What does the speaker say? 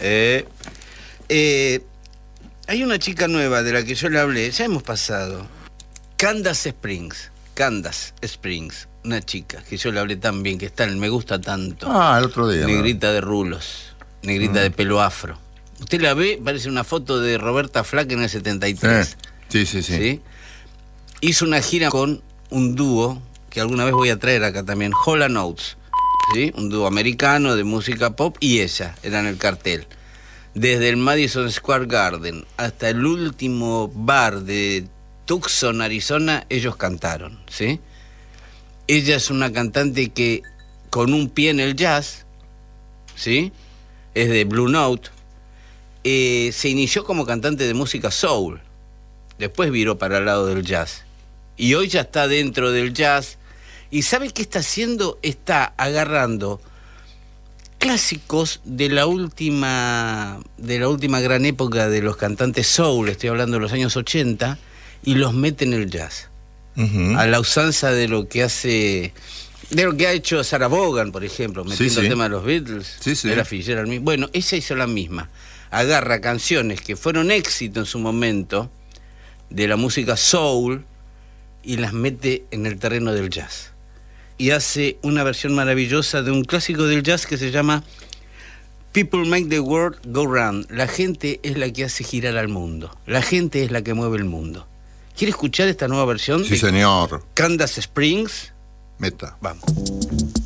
Hay una chica nueva de la que yo le hablé, ya hemos pasado. Candace Springs, una chica que yo le hablé tan bien, que está en Me Gusta Tanto. El otro día. Negrita de rulos, negrita de pelo afro. Usted la ve, parece una foto de Roberta Flack en el 73. Sí. Hizo una gira con un dúo que alguna vez voy a traer acá también, Hall & Oates, ¿sí? Un dúo americano de música pop, y ella era en el cartel. Desde el Madison Square Garden hasta el último bar de Tucson, Arizona, ellos cantaron, ¿sí? Ella es una cantante que con un pie en el jazz, ¿sí? Es de Blue Note. Se inició como cantante de música soul, después viró para el lado del jazz, y hoy ya está dentro del jazz. ¿Y sabe qué está haciendo? Está agarrando clásicos de la última gran época de los cantantes soul, estoy hablando de los años 80, y los mete en el jazz. A la usanza de lo que ha hecho Sarah Vaughan, por ejemplo, metiendo el tema de los Beatles, Ella Fitzgerald mismo. Bueno, ella hizo la misma. Agarra canciones que fueron éxito en su momento de la música soul y las mete en el terreno del jazz. Y hace una versión maravillosa de un clásico del jazz que se llama People Make the World Go Round. La gente es la que hace girar al mundo. La gente es la que mueve el mundo. ¿Quiere escuchar esta nueva versión? Sí, señor. Candace Springs. Meta. Vamos.